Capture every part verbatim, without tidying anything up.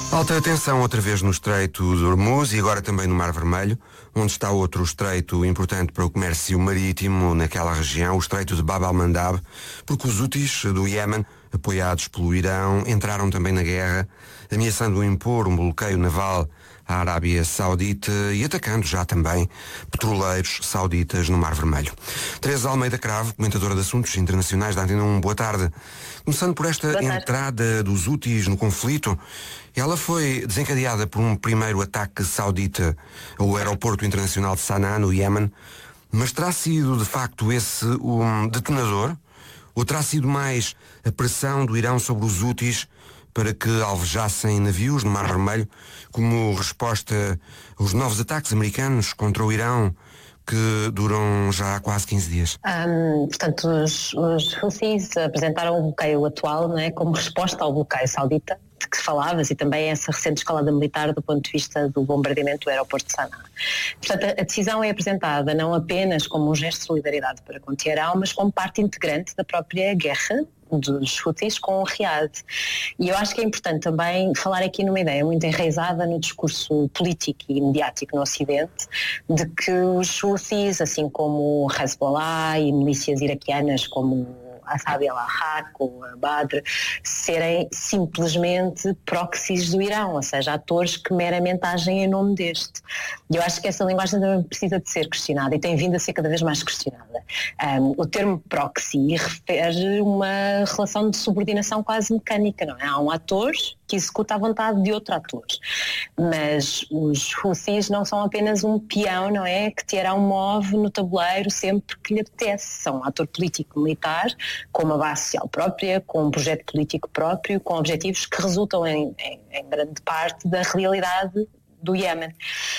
Alta tensão outra vez no Estreito de Hormuz e agora também no Mar Vermelho, onde está outro estreito importante para o comércio marítimo naquela região, o Estreito de Bab al-Mandab, porque os Houthis do Iémen, apoiados pelo Irão, entraram também na guerra, ameaçando impor um bloqueio naval à Arábia Saudita e atacando já também petroleiros sauditas no Mar Vermelho. Teresa Almeida Cravo, comentadora de assuntos internacionais da Antena um, boa tarde. Começando por esta entrada dos Houthis no conflito, ela foi desencadeada por um primeiro ataque saudita ao aeroporto internacional de Sanaa, no Iémen, mas terá sido de facto esse um detonador? Ou terá sido mais a pressão do Irão sobre os Houthis para que alvejassem navios no Mar Vermelho como resposta aos novos ataques americanos contra o Irão que duram já há quase quinze dias? Um, portanto, os, os Houthis apresentaram o bloqueio atual, não é, como resposta ao bloqueio saudita de que falavas e também essa recente escalada militar do ponto de vista do bombardeamento do aeroporto de Sanaa. Portanto, a decisão é apresentada não apenas como um gesto de solidariedade para com Teherão, mas como parte integrante da própria guerra dos Houthis com o Riad. E eu acho que é importante também falar aqui numa ideia muito enraizada no discurso político e mediático no Ocidente, de que os Houthis, assim como o Hezbollah e milícias iraquianas como a Sabi al-Haq ou a Badr, serem simplesmente proxies do Irão, ou seja, atores que meramente agem em nome deste. E eu acho que essa linguagem também precisa de ser questionada e tem vindo a ser cada vez mais questionada. Um, o termo proxy refere uma relação de subordinação quase mecânica, não é? Há um ator que executa a vontade de outro ator. Mas os Houthis não são apenas um peão, não é? Que Teherão move no tabuleiro sempre que lhe apetece. São um ator político-militar com uma base social própria, com um projeto político próprio, com objetivos que resultam em, em, em grande parte da realidade do Iémen.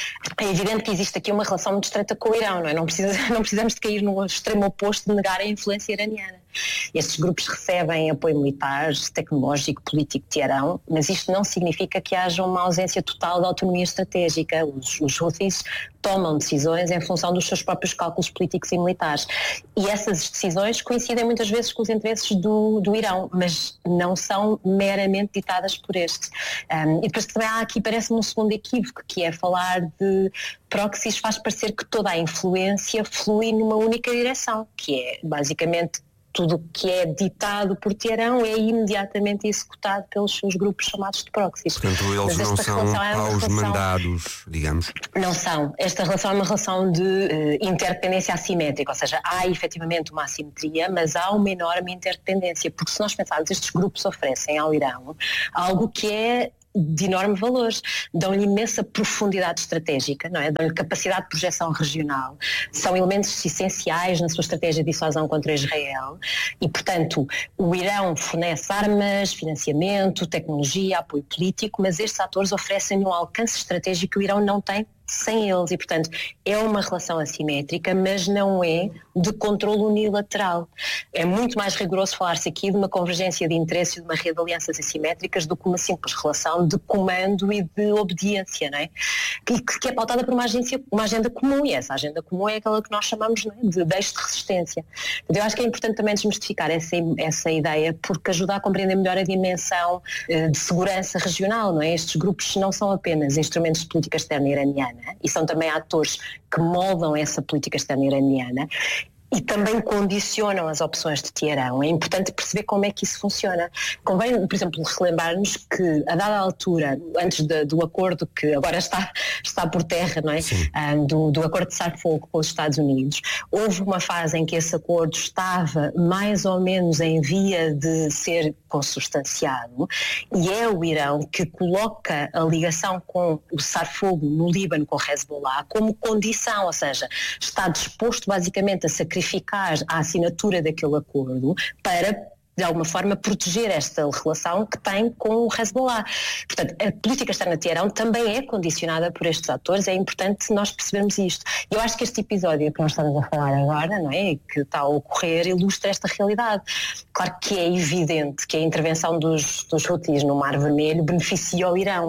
É evidente que existe aqui uma relação muito estreita com o Irão, não é? Não, precisa, não precisamos de cair no extremo oposto de negar a influência iraniana. Estes grupos recebem apoio militar, tecnológico, político de Teherão, mas isto não significa que haja uma ausência total de autonomia estratégica. Os, os Houthis tomam decisões em função dos seus próprios cálculos políticos e militares. E essas decisões coincidem muitas vezes com os interesses do, do Irão, mas não são meramente ditadas por este. Um, e depois também há aqui, parece-me, um segundo equívoco, que é falar de proxies faz parecer que toda a influência flui numa única direção, que é basicamente tudo o que é ditado por Teherão é imediatamente executado pelos seus grupos chamados de proxies. Portanto, eles não são é aos relação, mandados, digamos. Não são. Esta relação é uma relação de uh, interdependência assimétrica, ou seja, há efetivamente uma assimetria, mas há uma enorme interdependência, porque se nós pensarmos, estes grupos oferecem ao Irão algo que é de enorme valor, dão-lhe imensa profundidade estratégica, não é? Dão-lhe capacidade de projeção regional, são elementos essenciais na sua estratégia de dissuasão contra Israel e, portanto, o Irão fornece armas, financiamento, tecnologia, apoio político, mas estes atores oferecem um alcance estratégico que o Irão não tem sem eles e, portanto, é uma relação assimétrica, mas não é de controle unilateral. É muito mais rigoroso falar-se aqui de uma convergência de interesses e de uma rede de alianças assimétricas do que uma simples relação de comando e de obediência, não é? Que, que é pautada por uma, agência, uma agenda comum, e essa agenda comum é aquela que nós chamamos, não é, de deixo de resistência. Eu acho que é importante também desmistificar essa, essa ideia, porque ajuda a compreender melhor a dimensão eh, de segurança regional, não é? Estes grupos não são apenas instrumentos de política externa iraniana, e são também atores que moldam essa política externa iraniana e também condicionam as opções de Teherão. É importante perceber como é que isso funciona. Convém, por exemplo, relembrar-nos que, a dada altura, antes de, do acordo que agora está, está por terra, não é? Um, do, do acordo de cessar-fogo com os Estados Unidos, houve uma fase em que esse acordo estava mais ou menos em via de ser consubstanciado, e é o Irão que coloca a ligação com o cessar-fogo no Líbano com o Hezbollah como condição, ou seja, está disposto basicamente a sacrificar a assinatura daquele acordo para, de alguma forma, proteger esta relação que tem com o Hezbollah. Portanto, a política externa de Teherão também é condicionada por estes atores, é importante nós percebermos isto. Eu acho que este episódio que nós estamos a falar agora, não é, que está a ocorrer, ilustra esta realidade. Claro que é evidente que a intervenção dos, dos Houthis no Mar Vermelho beneficia o Irão.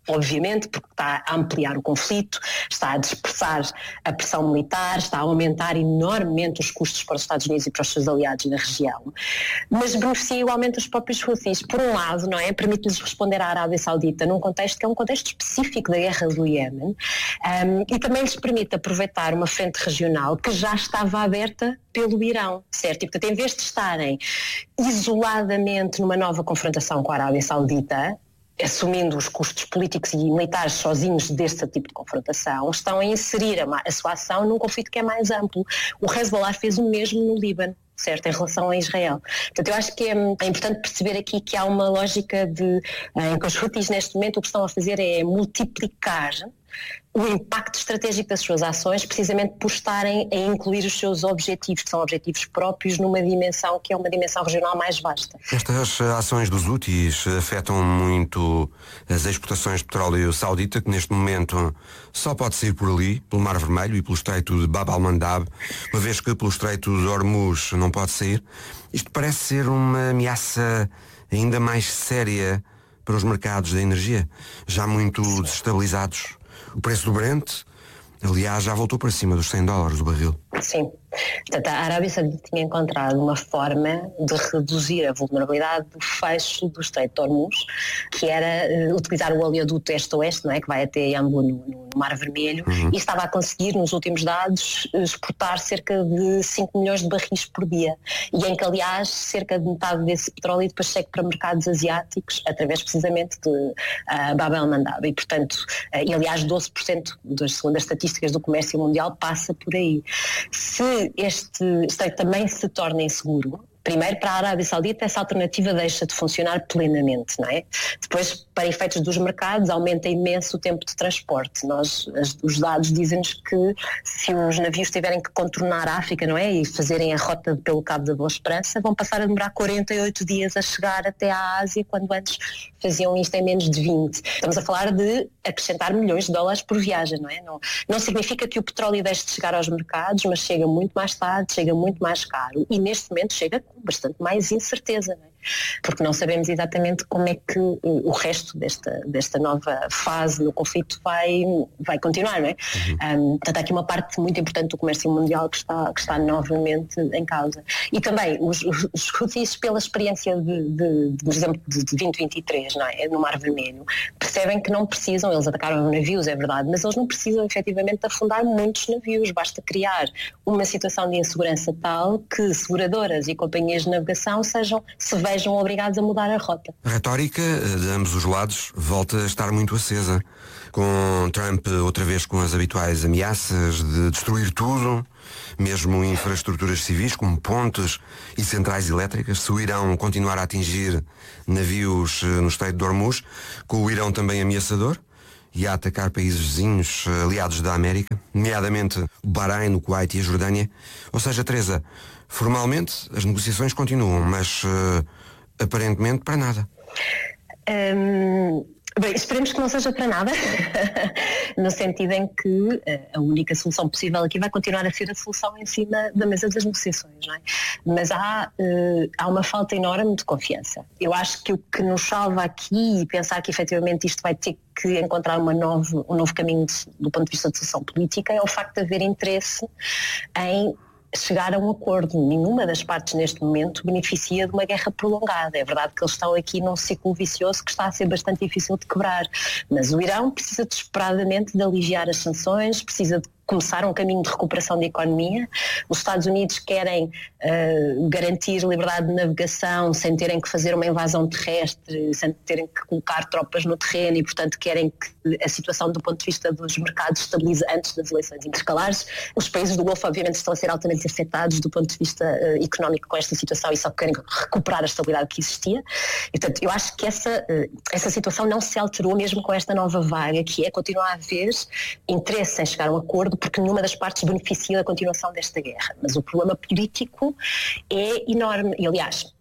obviamente, porque está a ampliar o conflito, está a dispersar a pressão militar, está a aumentar enormemente os custos para os Estados Unidos e para os seus aliados na região, mas beneficia igualmente os próprios Houthis. Por um lado, não é? Permite-lhes responder à Arábia Saudita num contexto que é um contexto específico da guerra do Iémen, um, e também lhes permite aproveitar uma frente regional que já estava aberta pelo Irão, certo? E, portanto, em vez de estarem isoladamente numa nova confrontação com a Arábia Saudita, assumindo os custos políticos e militares sozinhos deste tipo de confrontação, estão a inserir a, a sua ação num conflito que é mais amplo. O Hezbollah fez o mesmo no Líbano, certo, em relação a Israel. Portanto, eu acho que é, é importante perceber aqui que há uma lógica de, em que os Houthis neste momento o que estão a fazer é multiplicar o impacto estratégico das suas ações, precisamente por estarem a incluir os seus objetivos, que são objetivos próprios, numa dimensão que é uma dimensão regional mais vasta. Estas ações dos Houthis afetam muito as exportações de petróleo saudita, que neste momento só pode sair por ali, pelo Mar Vermelho e pelo estreito de Bab al-Mandab, uma vez que pelo estreito de Hormuz não pode sair. Isto parece ser uma ameaça ainda mais séria para os mercados da energia, já muito desestabilizados. O preço do Brent, aliás, já voltou para cima dos cem dólares o barril. Sim. Portanto, a Arábia Saudita tinha encontrado uma forma de reduzir a vulnerabilidade do fecho do Estreito de Hormuz, que era uh, utilizar o oleoduto este-oeste, não é? Que vai até Yanbu no, no Mar Vermelho, uhum. E estava a conseguir, nos últimos dados, exportar cerca de cinco milhões de barris por dia. E em que, aliás, cerca de metade desse petróleo depois segue para mercados asiáticos, através precisamente de uh, Bab el-Mandab. E, portanto, uh, e aliás, doze por cento, das, segundo as estatísticas do comércio mundial, passa por aí. Se este estreito também se torna inseguro, primeiro, para a Arábia Saudita, essa alternativa deixa de funcionar plenamente, não é? Depois, para efeitos dos mercados, aumenta imenso o tempo de transporte. Nós, as, os dados dizem-nos que se os navios tiverem que contornar a África, não é? E fazerem a rota pelo Cabo da Boa Esperança, vão passar a demorar quarenta e oito dias a chegar até à Ásia, quando antes faziam isto em menos de vinte. Estamos a falar de acrescentar milhões de dólares por viagem, não é? Não, não significa que o petróleo deixe de chegar aos mercados, mas chega muito mais tarde, chega muito mais caro. E neste momento chega com bastante mais incerteza, não é? Porque não sabemos exatamente como é que o resto desta, desta nova fase do conflito vai, vai continuar, não é? Uhum. Um, portanto, há aqui uma parte muito importante do comércio mundial que está, que está novamente em causa. E também os, os, os Houthis, pela experiência de, de, de, por exemplo, de, de vinte vinte e três, não é? No Mar Vermelho, percebem que não precisam, eles atacaram navios, é verdade, mas eles não precisam efetivamente de afundar muitos navios, basta criar uma situação de insegurança tal que seguradoras e companhias de navegação sejam, se vejam obrigados a mudar a rota. A retórica de ambos os lados volta a estar muito acesa, com Trump outra vez com as habituais ameaças de destruir tudo, mesmo infraestruturas civis como pontes e centrais elétricas, se o Irão continuar a atingir navios no estreito de Hormuz, com o Irão também ameaçador e a atacar países vizinhos aliados da América, nomeadamente o Bahrein, o Kuwait e a Jordânia. Ou seja, Teresa, formalmente as negociações continuam, mas uh, aparentemente para nada. Hum, bem, esperemos que não seja para nada, no sentido em que a única solução possível aqui vai continuar a ser a solução em cima da mesa das negociações, não é? Mas há, uh, há uma falta enorme de confiança. Eu acho que o que nos salva aqui e pensar que efetivamente isto vai ter que encontrar uma novo, um novo caminho de, do ponto de vista de solução política é o facto de haver interesse em chegar a um acordo. Nenhuma das partes neste momento beneficia de uma guerra prolongada. É verdade que eles estão aqui num ciclo vicioso que está a ser bastante difícil de quebrar, mas o Irão precisa desesperadamente de aliviar as sanções, precisa de começar um caminho de recuperação da economia. Os Estados Unidos querem uh, garantir liberdade de navegação sem terem que fazer uma invasão terrestre, sem terem que colocar tropas no terreno e, portanto, querem que a situação do ponto de vista dos mercados estabilize antes das eleições intercalares. Os países do Golfo, obviamente, estão a ser altamente afetados do ponto de vista uh, económico com esta situação e só querem recuperar a estabilidade que existia. E, portanto, eu acho que essa, uh, essa situação não se alterou mesmo com esta nova vaga, que é continuar a haver interesse em chegar a um acordo, porque nenhuma das partes beneficia da continuação desta guerra. Mas o problema político é enorme. E, aliás,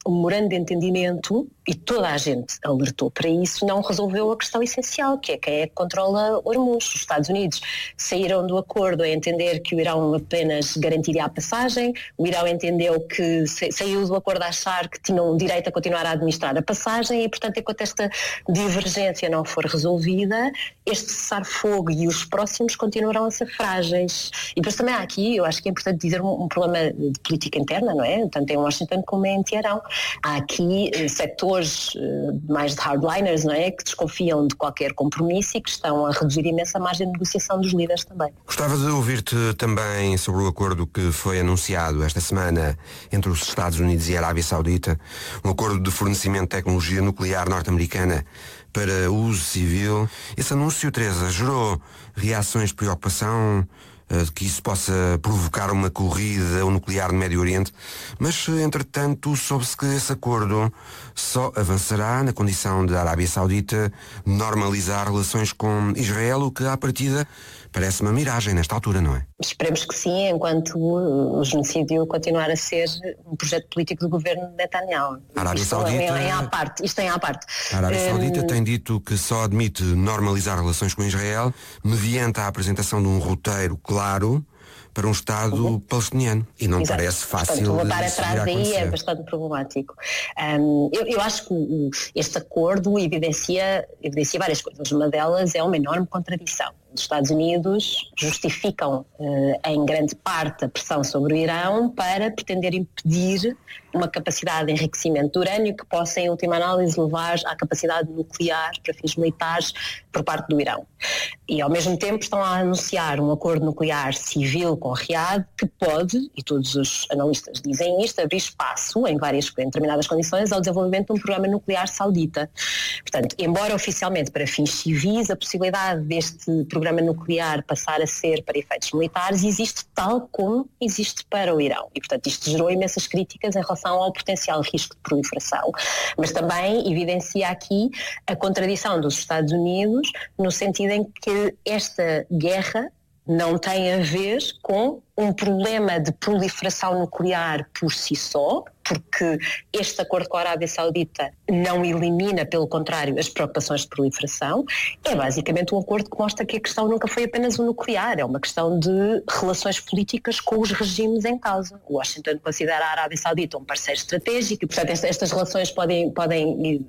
o memorando de entendimento, e toda a gente alertou para isso, não resolveu a questão essencial, que é quem é que controla Hormuz. Os Estados Unidos saíram do acordo a entender que o Irão apenas garantiria a passagem, o Irão entendeu que saiu do acordo a achar que tinham direito a continuar a administrar a passagem e, portanto, enquanto esta divergência não for resolvida, este cessar-fogo e os próximos continuarão a ser frágeis. E depois também há aqui, eu acho que é importante dizer, um, um problema de política interna, não é? Tanto em Washington como em Teherão. Há aqui eh, setores eh, mais de hardliners, não é? Que desconfiam de qualquer compromisso e que estão a reduzir imensa margem de negociação dos líderes também. Gostava de ouvir-te também sobre o acordo que foi anunciado esta semana entre os Estados Unidos e a Arábia Saudita, um acordo de fornecimento de tecnologia nuclear norte-americana para uso civil. Esse anúncio, Teresa, gerou reações de preocupação de que isso possa provocar uma corrida ao nuclear no Médio Oriente, mas, entretanto, soube-se que esse acordo só avançará na condição de a Arábia Saudita normalizar relações com Israel, o que, à partida, parece uma miragem nesta altura, não é? Esperemos que sim, enquanto o genocídio continuar a ser um projeto político do governo de Netanyahu. A Arábia isto Saudita... é, é à parte, isto é à parte. A Arábia Saudita um... tem dito que só admite normalizar relações com Israel mediante a apresentação de um roteiro claro para um Estado uhum. palestiniano. E não Exato. Parece fácil. Portanto, voltar atrás daí é bastante problemático. Um, eu, eu acho que o, este acordo evidencia, evidencia várias coisas. Uma delas é uma enorme contradição. Os Estados Unidos justificam eh, em grande parte a pressão sobre o Irão para pretender impedir uma capacidade de enriquecimento de urânio que possa, em última análise, levar à capacidade nuclear para fins militares por parte do Irão. E, ao mesmo tempo, estão a anunciar um acordo nuclear civil com o Riad que pode, e todos os analistas dizem isto, abrir espaço, em várias em determinadas condições, ao desenvolvimento de um programa nuclear saudita. Portanto, embora oficialmente para fins civis, a possibilidade deste programa programa nuclear passar a ser para efeitos militares existe tal como existe para o Irão. E, portanto, isto gerou imensas críticas em relação ao potencial risco de proliferação, mas também evidencia aqui a contradição dos Estados Unidos no sentido em que esta guerra não tem a ver com um problema de proliferação nuclear por si só, porque este acordo com a Arábia Saudita não elimina, pelo contrário, as preocupações de proliferação. É basicamente um acordo que mostra que a questão nunca foi apenas o nuclear, é uma questão de relações políticas com os regimes em causa. O Washington considera a Arábia Saudita um parceiro estratégico e, portanto, estas relações podem, podem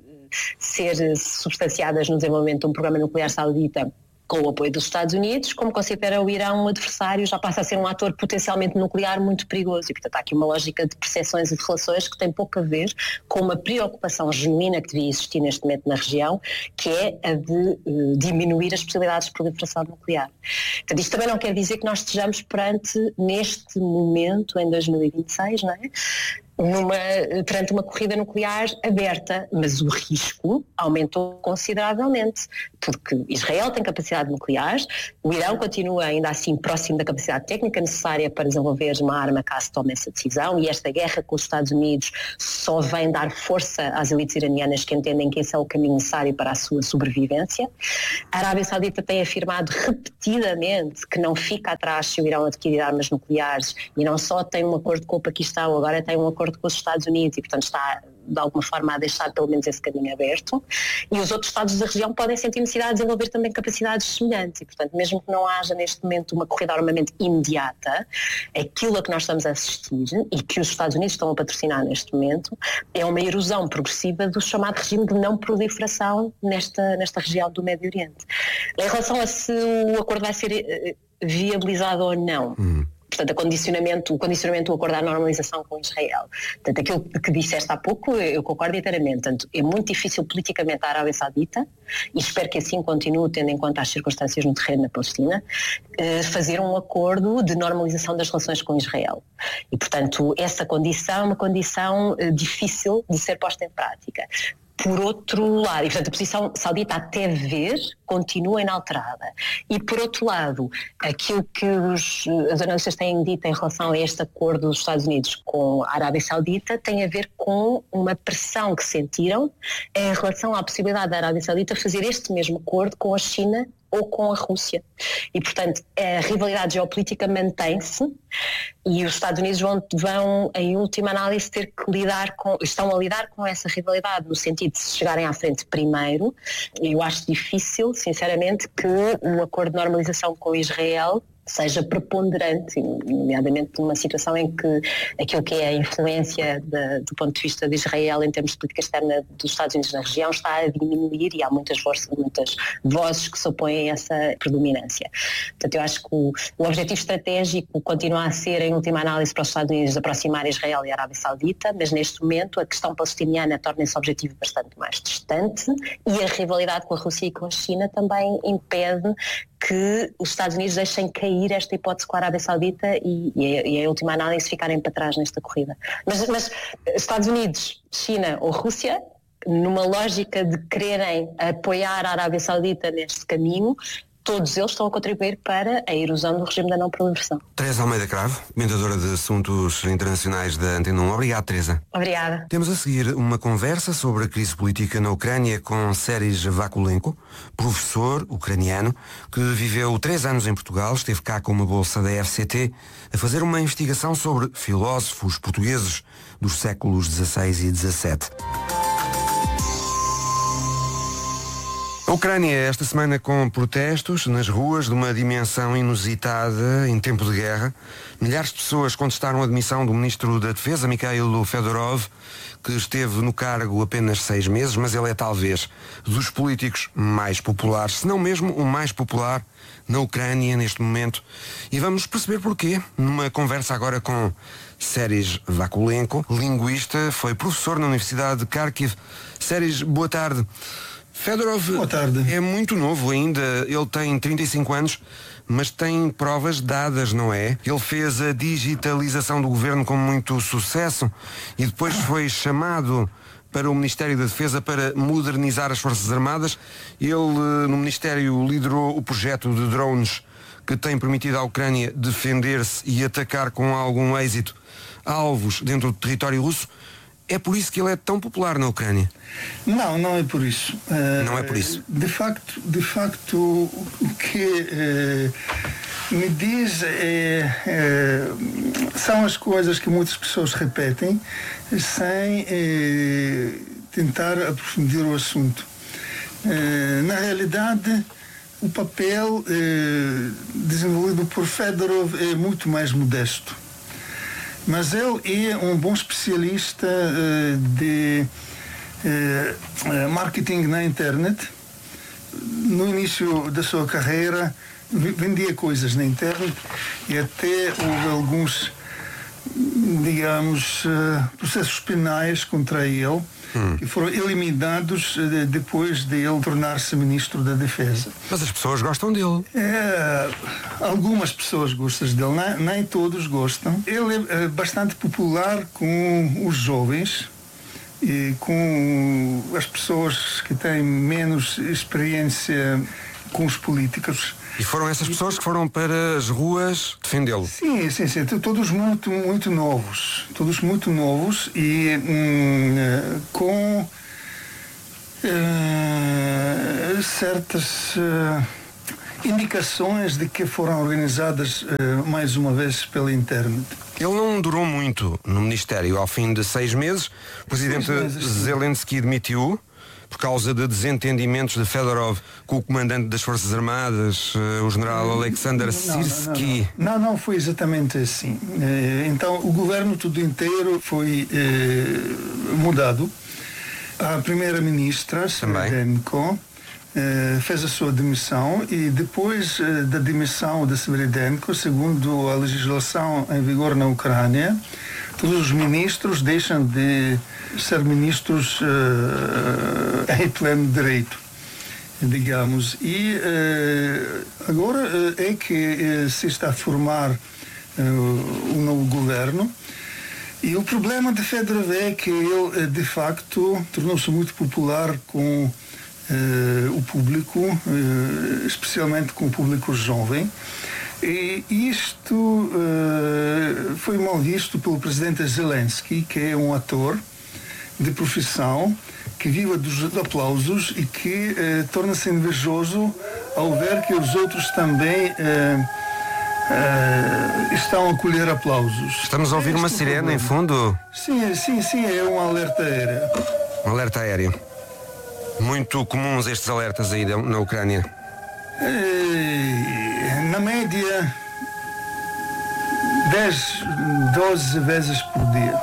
ser substanciadas no desenvolvimento de um programa nuclear saudita com o apoio dos Estados Unidos, como considera o Irão um adversário, já passa a ser um ator potencialmente nuclear muito perigoso. E, portanto, há aqui uma lógica de percepções e de relações que tem pouco a ver com uma preocupação genuína que devia existir neste momento na região, que é a de uh, diminuir as possibilidades de proliferação nuclear. Portanto, isto também não quer dizer que nós estejamos perante, neste momento, em dois mil e vinte e seis, não é? Numa, perante uma corrida nuclear aberta, mas o risco aumentou consideravelmente, porque Israel tem capacidade nuclear, o Irão continua ainda assim próximo da capacidade técnica necessária para desenvolver uma arma caso tome essa decisão, e esta guerra com os Estados Unidos só vem dar força às elites iranianas que entendem que esse é o caminho necessário para a sua sobrevivência. A Arábia Saudita tem afirmado repetidamente que não fica atrás se o Irão adquirir armas nucleares, e não só tem um acordo com o Paquistão, agora tem um acordo com os Estados Unidos, e, portanto, está de alguma forma a deixar pelo menos esse caminho aberto, e os outros Estados da região podem sentir necessidade de desenvolver também capacidades semelhantes, e, portanto, mesmo que não haja neste momento uma corrida de armamento imediata, aquilo a que nós estamos a assistir e que os Estados Unidos estão a patrocinar neste momento é uma erosão progressiva do chamado regime de não proliferação nesta, nesta região do Médio Oriente. Em relação a se o acordo vai ser viabilizado ou não, hum. Portanto, a condicionamento, o condicionamento do acordo à normalização com Israel. Portanto, aquilo que disseste há pouco, eu concordo inteiramente. Portanto, é muito difícil politicamente a Arábia Saudita, e espero que assim continue, tendo em conta as circunstâncias no terreno na Palestina, fazer um acordo de normalização das relações com Israel. E, portanto, essa condição é uma condição difícil de ser posta em prática. Por outro lado, e portanto a posição saudita até ver continua inalterada. E por outro lado, aquilo que os, os analistas têm dito em relação a este acordo dos Estados Unidos com a Arábia Saudita tem a ver com uma pressão que sentiram em relação à possibilidade da Arábia Saudita fazer este mesmo acordo com a China ou com a Rússia. E, portanto, a rivalidade geopolítica mantém-se e os Estados Unidos vão, vão, em última análise, ter que lidar com, estão a lidar com essa rivalidade, no sentido de se chegarem à frente primeiro. Eu acho difícil, sinceramente, que um acordo de normalização com Israel seja preponderante, nomeadamente numa situação em que aquilo que é a influência de, do ponto de vista de Israel em termos de política externa dos Estados Unidos na região está a diminuir e há muitas vozes, muitas vozes que se opõem a essa predominância. Portanto, eu acho que o, o objetivo estratégico continua a ser, em última análise, para os Estados Unidos aproximar Israel e a Arábia Saudita, mas neste momento a questão palestiniana torna esse objetivo bastante mais distante e a rivalidade com a Rússia e com a China também impede que os Estados Unidos deixem cair esta hipótese com a Arábia Saudita e, e, a, e a última análise ficarem para trás nesta corrida. Mas, mas Estados Unidos, China ou Rússia, numa lógica de quererem apoiar a Arábia Saudita neste caminho, todos eles estão a contribuir para a erosão do regime da não proliferação. Teresa Almeida Cravo, comentadora de assuntos internacionais da Antena um. Obrigado, Teresa. Obrigada. Temos a seguir uma conversa sobre a crise política na Ucrânia com Seris Vakulenko, professor ucraniano que viveu três anos em Portugal, esteve cá com uma bolsa da F C T a fazer uma investigação sobre filósofos portugueses dos séculos dezasseis e dezassete. A Ucrânia, esta semana com protestos nas ruas de uma dimensão inusitada em tempo de guerra. Milhares de pessoas contestaram a demissão do Ministro da Defesa, Mikhailo Fedorov, que esteve no cargo apenas seis meses, mas ele é talvez dos políticos mais populares, se não mesmo o mais popular na Ucrânia neste momento. E vamos perceber porquê, numa conversa agora com Seris Vakulenko, linguista, foi professor na Universidade de Kharkiv. Seris, boa tarde. Fedorov é muito novo ainda, ele tem trinta e cinco anos, mas tem provas dadas, não é? Ele fez a digitalização do governo com muito sucesso e depois foi chamado para o Ministério da Defesa para modernizar as Forças Armadas. Ele, no Ministério, liderou o projeto de drones que tem permitido à Ucrânia defender-se e atacar com algum êxito alvos dentro do território russo. É por isso que ele é tão popular na Ucrânia? Não, não é por isso. Uh, não é por isso. De facto, de facto o que uh, me diz é, uh, são as coisas que muitas pessoas repetem sem uh, tentar aprofundir o assunto. Uh, na realidade, o papel uh, desenvolvido por Fedorov é muito mais modesto. Mas ele é um bom especialista uh, de uh, marketing na internet. No início da sua carreira, vendia coisas na internet e até houve alguns, digamos, uh, processos penais contra ele, hum. que foram eliminados uh, depois de ele tornar-se ministro da Defesa. Mas as pessoas gostam dele. É, algumas pessoas gostam dele, nem, nem todos gostam. Ele é bastante popular com os jovens e com as pessoas que têm menos experiência com os políticos. E foram essas pessoas que foram para as ruas defendê-lo? Sim, sim, sim. Todos muito, muito novos. Todos muito novos e hum, com uh, certas uh, indicações de que foram organizadas uh, mais uma vez pela internet. Ele não durou muito no Ministério. Ao fim de seis meses, o presidente meses, Zelensky demitiu por causa de desentendimentos de Fedorov com o comandante das Forças Armadas, o general Alexander Sirski. Não, não, não, não foi exatamente assim. Então, o governo todo inteiro foi eh, mudado. A primeira-ministra, Sviridenko, eh, fez a sua demissão e depois eh, da demissão de Sviridenko, segundo a legislação em vigor na Ucrânia, todos os ministros deixam de ser ministros uh, em pleno direito, digamos. E uh, agora uh, é que uh, se está a formar uh, um novo governo. E o problema de Fedorov é que ele, de facto, tornou-se muito popular com uh, o público, uh, especialmente com o público jovem. E isto uh, foi mal visto pelo presidente Zelensky, que é um ator de profissão que viva dos aplausos e que eh, torna-se invejoso ao ver que os outros também eh, eh, estão a colher aplausos. Estamos a ouvir é uma sirene em fundo? Sim, sim, sim, é um alerta aéreo. Um alerta aéreo. Muito comuns estes alertas aí na Ucrânia. Eh, na média, dez, doze vezes por dia.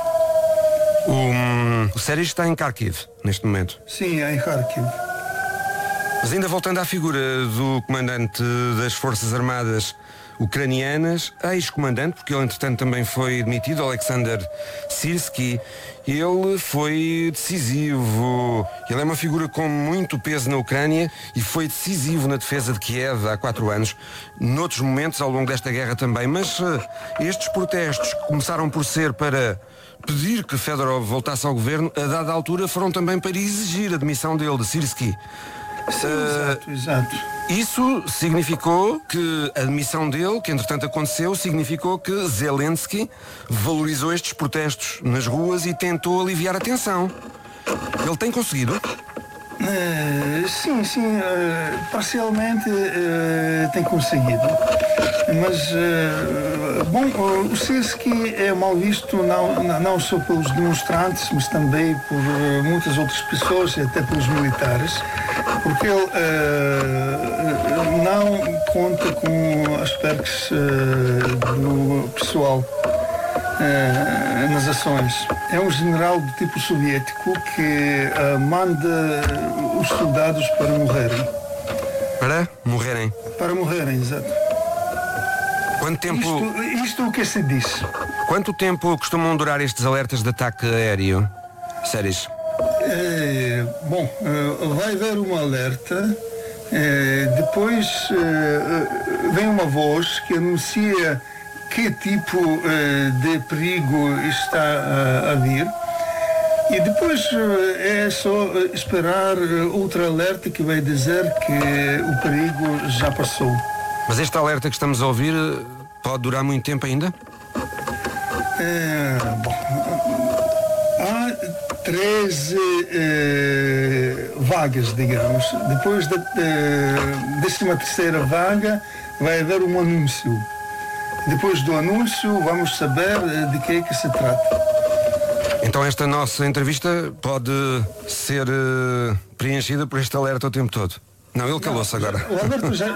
O, o Sérgio está em Kharkiv, neste momento. Sim, em Kharkiv. Mas ainda voltando à figura do comandante das Forças Armadas ucranianas, ex-comandante, porque ele entretanto também foi demitido, Alexander Sirski, ele foi decisivo. Ele é uma figura com muito peso na Ucrânia e foi decisivo na defesa de Kiev há quatro anos, noutros momentos ao longo desta guerra também. Mas uh, estes protestos começaram por ser para pedir que Fedorov voltasse ao governo, a dada altura foram também para exigir a demissão dele, de Sirski. Sim, uh, exato, exato. Isso significou que a demissão dele, que entretanto aconteceu, significou que Zelensky valorizou estes protestos nas ruas e tentou aliviar a tensão. Ele tem conseguido? Uh, sim, sim, uh, parcialmente uh, tem conseguido. Mas, uh, bom, uh, o Sirski é mal visto não, não só pelos demonstrantes, mas também por uh, muitas outras pessoas e até pelos militares, porque ele uh, não conta com aspectos uh, do pessoal uh, nas ações. É um general do tipo soviético que uh, manda os soldados para morrerem. Para morrerem? Para morrerem, exato. Quanto tempo... Isto, isto é o que se diz. Quanto tempo costumam durar estes alertas de ataque aéreo? Séries? É, bom, vai haver um alerta, é, depois é, vem uma voz que anuncia que tipo é, de perigo está a, a vir, e depois é só esperar outro alerta que vai dizer que o perigo já passou. Mas este alerta que estamos a ouvir pode durar muito tempo ainda? É, bom, há treze eh, vagas, digamos. Depois da décima terceira vaga vai haver um anúncio. Depois do anúncio vamos saber de que é que se trata. Então esta nossa entrevista pode ser uh, preenchida por este alerta o tempo todo? Não, ele calou-se agora. O alerta já...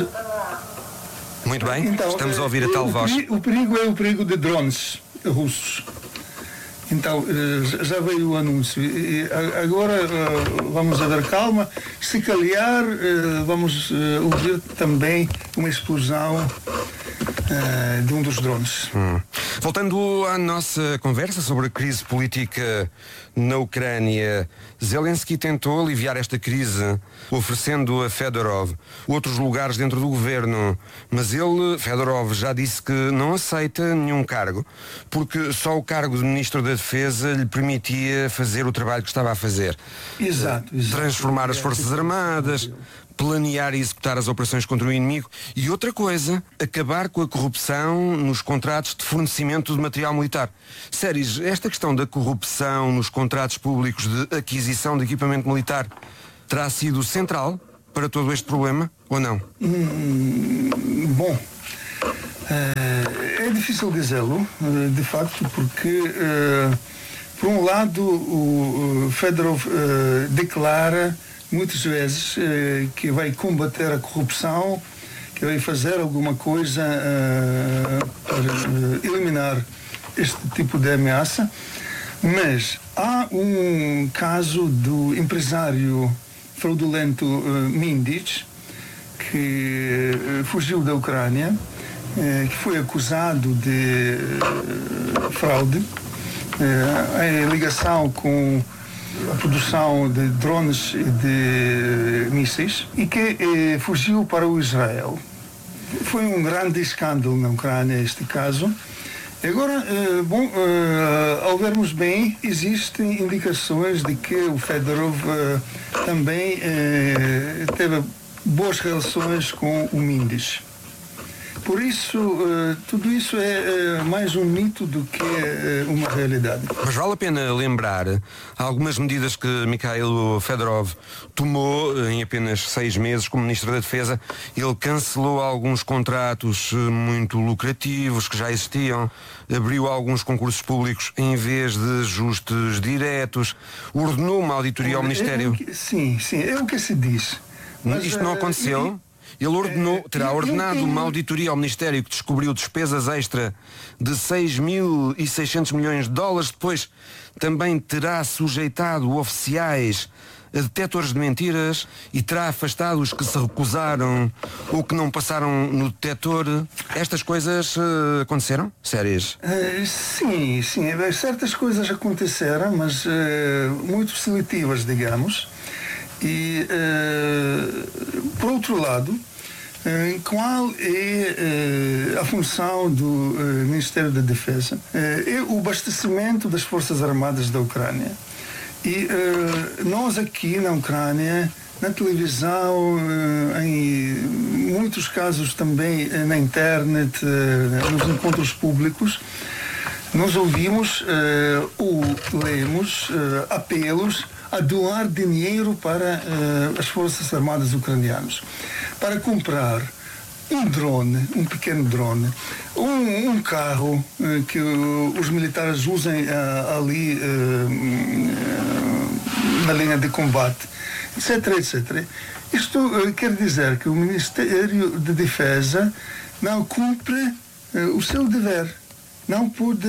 Muito bem, então, estamos a ouvir a tal o voz. Perigo, o perigo é o perigo de drones russos. Então, já veio o anúncio. E agora vamos haver calma. Se calhar, vamos ouvir também uma explosão de um dos drones. Hum. Voltando à nossa conversa sobre a crise política na Ucrânia, Zelensky tentou aliviar esta crise oferecendo a Fedorov outros lugares dentro do governo, mas ele, Fedorov, já disse que não aceita nenhum cargo, porque só o cargo de Ministro da Defesa lhe permitia fazer o trabalho que estava a fazer. Exato, exato. Transformar as Forças Armadas, planear e executar as operações contra o inimigo e outra coisa, acabar com a corrupção nos contratos de fornecimento de material militar. Séries, esta questão da corrupção nos contratos públicos de aquisição de equipamento militar terá sido central para todo este problema ou não? Hum, bom, é difícil dizê-lo, de facto, porque por um lado o Fedorov declara muitas vezes eh, que vai combater a corrupção, que vai fazer alguma coisa eh, para eh, eliminar este tipo de ameaça, mas há um caso do empresário fraudulento eh, Mindic, que eh, fugiu da Ucrânia, eh, que foi acusado de eh, fraude, eh, em ligação com a produção de drones e de mísseis e que eh, fugiu para o Israel. Foi um grande escândalo na Ucrânia este caso. Agora, eh, bom, eh, ao vermos bem, existem indicações de que o Fedorov eh, também eh, teve boas relações com o Mindic. Por isso, uh, tudo isso é uh, mais um mito do que uh, uma realidade. Mas vale a pena lembrar algumas medidas que Mikhail Fedorov tomou em apenas seis meses como Ministro da Defesa. Ele cancelou alguns contratos muito lucrativos que já existiam, abriu alguns concursos públicos em vez de ajustes diretos, ordenou uma auditoria ao Ministério. É, é que, sim, sim, é o que se diz. Mas, Isto não aconteceu? Ele ordenou, terá ordenado uma auditoria ao Ministério que descobriu despesas extra de seis mil e seiscentos milhões de dólares. Depois também terá sujeitado oficiais a detectores de mentiras e terá afastado os que se recusaram ou que não passaram no detector. Estas coisas uh, aconteceram? Sérias? Uh, sim, sim. Certas coisas aconteceram, mas uh, muito seletivas, digamos. E, uh, por outro lado, uh, qual é uh, a função do uh, Ministério da Defesa? Uh, é o abastecimento das Forças Armadas da Ucrânia. E uh, nós aqui na Ucrânia, na televisão, uh, em muitos casos também uh, na internet, uh, nos encontros públicos, nós ouvimos uh, ou lemos uh, apelos a doar dinheiro para uh, as Forças Armadas ucranianas, para comprar um drone, um pequeno drone, um, um carro uh, que uh, os militares usem uh, ali uh, uh, na linha de combate, etc, etcétera. Isto uh, quer dizer que o Ministério da Defesa não cumpre uh, o seu dever, não pode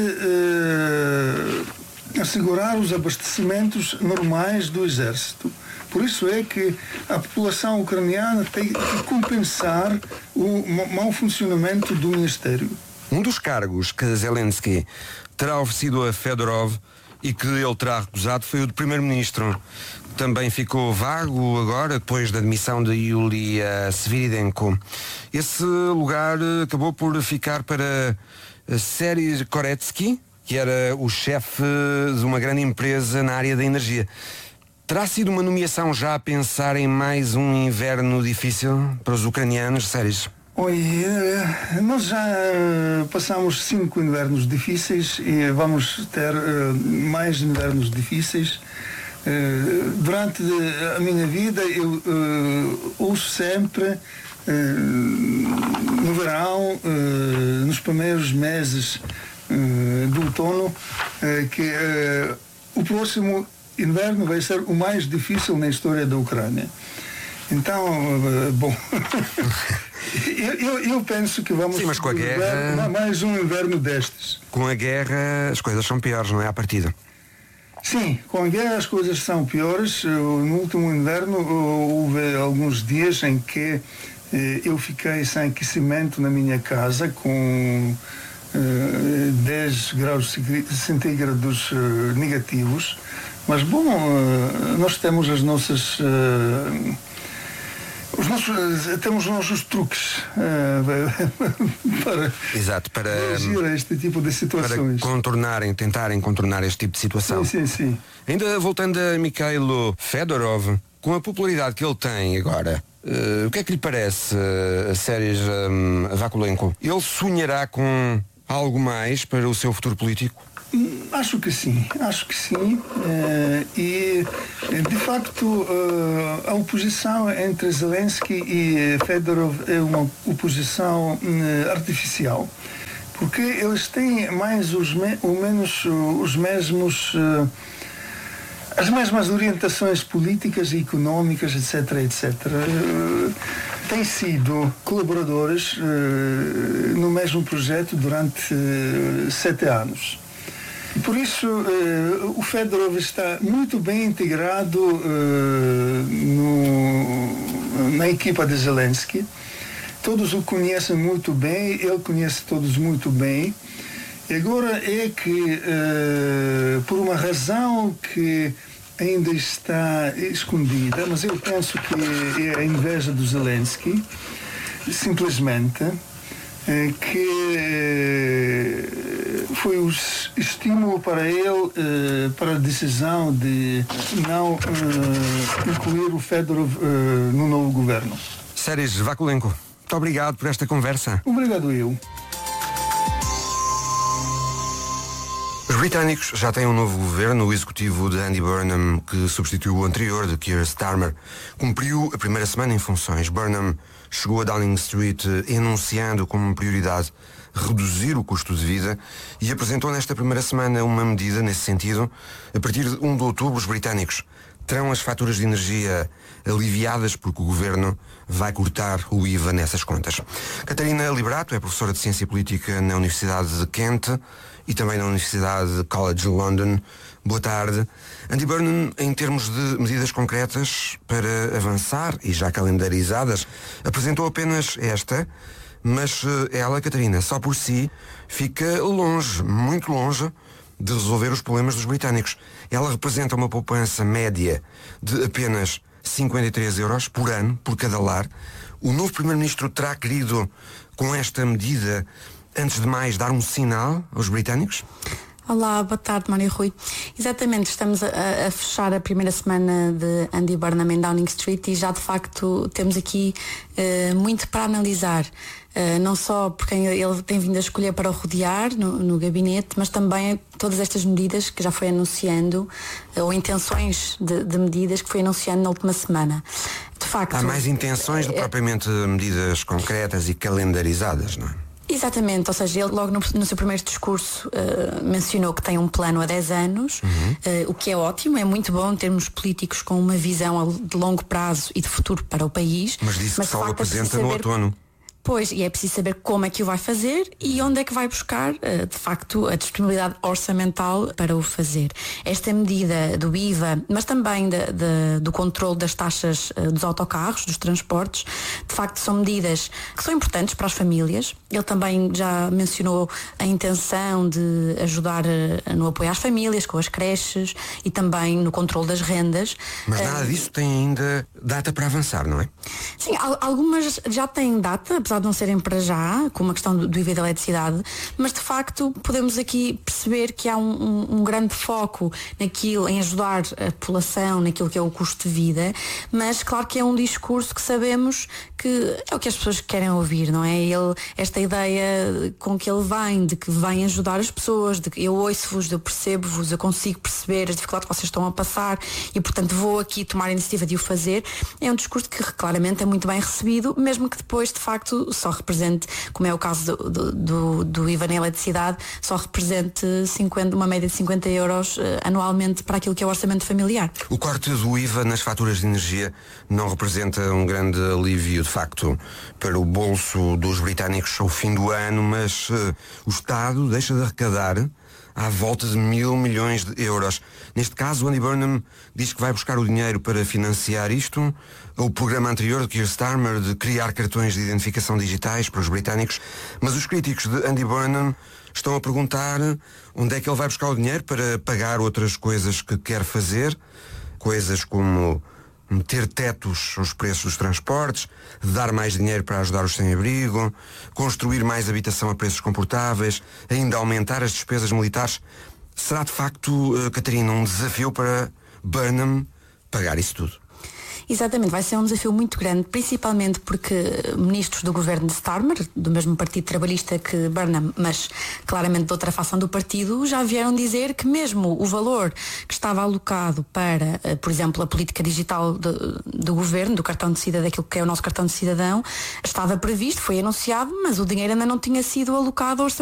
uh, assegurar os abastecimentos normais do exército. Por isso é que a população ucraniana tem que compensar o mau funcionamento do Ministério. Um dos cargos que Zelensky terá oferecido a Fedorov e que ele terá recusado foi o de Primeiro-Ministro. Também ficou vago agora, depois da demissão de Yulia Sviridenko. Esse lugar acabou por ficar para Serhiy Koretsky, que era o chefe de uma grande empresa na área da energia. Terá sido uma nomeação já a pensar em mais um inverno difícil para os ucranianos, Sérios? Oi, nós já passamos cinco invernos difíceis e vamos ter mais invernos difíceis. Durante a minha vida eu ouço sempre no verão, nos primeiros meses do outono, que o próximo inverno vai ser o mais difícil na história da Ucrânia. Então, bom, eu, eu, eu penso que vamos Sim, mas com a guerra... mais um inverno destes. Com a guerra as coisas são piores, não é, à partida? Sim, com a guerra as coisas são piores. No último inverno houve alguns dias em que eu fiquei sem aquecimento na minha casa, com dez graus centígrados negativos. Mas, bom, nós temos as nossas... Os nossos, temos os nossos truques uh, para, Exato, para este tipo de situações. Para contornarem, tentarem contornar este tipo de situação. Sim, sim, sim. Ainda voltando a Mikhail Fedorov, com a popularidade que ele tem agora, uh, o que é que lhe parece, uh, Serhiy um, Vakulenko? Ele sonhará com algo mais para o seu futuro político? Acho que sim, acho que sim. Uh, e, de facto, uh, a oposição entre Zelensky e Fedorov é uma oposição uh, artificial, porque eles têm mais os me- ou menos os mesmos, uh, as mesmas orientações políticas e económicas, etc, etcétera. Uh, têm sido colaboradores uh, no mesmo projeto durante uh, sete anos. Por isso, uh, o Fedorov está muito bem integrado uh, no, na equipa de Zelensky. Todos o conhecem muito bem, ele conhece todos muito bem. E agora é que, uh, por uma razão que ainda está escondida, mas eu penso que é a inveja do Zelensky, simplesmente, uh, que uh, foi o estímulo para ele, uh, para a decisão de não uh, incluir o Fedorov uh, no novo governo. Serhiy Vakulenko, Muito obrigado por esta conversa. Obrigado eu. Os britânicos já têm um novo governo. O executivo de Andy Burnham, que substituiu o anterior, de Keir Starmer, cumpriu a primeira semana em funções. Burnham chegou a Downing Street enunciando como prioridade reduzir o custo de vida e apresentou nesta primeira semana uma medida nesse sentido. A partir de primeiro de outubro, os britânicos terão as faturas de energia aliviadas porque o governo vai cortar o I V A nessas contas. Catarina Liberato é professora de Ciência Política na Universidade de Kent e também na Universidade College London. Boa tarde. Andy Burnham, em termos de medidas concretas para avançar e já calendarizadas, apresentou apenas esta, mas ela, Catarina, só por si, fica longe, muito longe, de resolver os problemas dos britânicos. Ela representa uma poupança média de apenas cinquenta e três euros por ano, por cada lar. O novo Primeiro-Ministro terá querido, com esta medida, antes de mais, dar um sinal aos britânicos? Olá, boa tarde, Mário Rui. Exatamente, estamos a, a fechar a primeira semana de Andy Burnham em Downing Street e já de facto temos aqui uh, muito para analisar. Uh, não só por quem ele tem vindo a escolher para o rodear no, no gabinete, mas também todas estas medidas que já foi anunciando, uh, ou intenções de, de medidas que foi anunciando na última semana. De facto, há mais intenções do que propriamente medidas concretas e calendarizadas, não é? Exatamente, ou seja, ele logo no, no seu primeiro discurso uh, mencionou que tem um plano a dez anos, uhum. uh, o que é ótimo, é muito bom termos políticos com uma visão de longo prazo e de futuro para o país. Mas disse mas que só o apresenta no outono. Pois, e é preciso saber como é que o vai fazer e onde é que vai buscar, de facto, a disponibilidade orçamental para o fazer. Esta medida do I V A, mas também de, de, do controle das taxas dos autocarros, dos transportes, de facto são medidas que são importantes para as famílias. Ele também já mencionou a intenção de ajudar no apoio às famílias, com as creches e também no controle das rendas. Mas nada disso tem ainda data para avançar, não é? Sim, algumas já têm data, apesar de não serem para já, como a questão do, do I V A da eletricidade, mas de facto podemos aqui perceber que há um, um, um grande foco naquilo, em ajudar a população, naquilo que é o custo de vida, mas claro que é um discurso que sabemos que é o que as pessoas querem ouvir, não é? Ele, esta ideia com que ele vem, de que vem ajudar as pessoas, de que eu ouço-vos, eu percebo-vos, eu consigo perceber as dificuldades que vocês estão a passar e portanto vou aqui tomar a iniciativa de o fazer, é um discurso que claramente é muito bem recebido, mesmo que depois de facto só represente, como é o caso do, do, do, do I V A na eletricidade, só represente cinquenta, uma média de cinquenta euros uh, anualmente para aquilo que é o orçamento familiar. O corte do I V A nas faturas de energia não representa um grande alívio, de facto, para o bolso dos britânicos ao fim do ano, mas uh, o Estado deixa de arrecadar à volta de mil milhões de euros. Neste caso, o Andy Burnham diz que vai buscar o dinheiro para financiar isto. O programa anterior de Keir Starmer de criar cartões de identificação digitais para os britânicos. Mas os críticos de Andy Burnham estão a perguntar onde é que ele vai buscar o dinheiro para pagar outras coisas que quer fazer. Coisas como meter tetos aos preços dos transportes, dar mais dinheiro para ajudar os sem-abrigo, construir mais habitação a preços confortáveis, ainda aumentar as despesas militares. Será de facto, Catarina, um desafio para Burnham pagar isso tudo? Exatamente, vai ser um desafio muito grande, principalmente porque ministros do governo de Starmer, do mesmo partido trabalhista que Burnham, mas claramente de outra facção do partido, já vieram dizer que mesmo o valor que estava alocado para, por exemplo, a política digital do, do governo, do cartão de cidadão, daquilo que é o nosso cartão de cidadão, estava previsto, foi anunciado, mas o dinheiro ainda não tinha sido alocado ao orçamento